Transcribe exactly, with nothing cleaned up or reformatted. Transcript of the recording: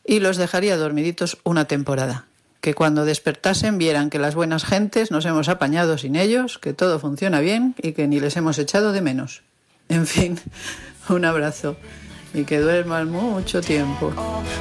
y los dejaría dormiditos una temporada. Que cuando despertasen vieran que las buenas gentes nos hemos apañado sin ellos, que todo funciona bien y que ni les hemos echado de menos. En fin, un abrazo y que duerman mucho tiempo.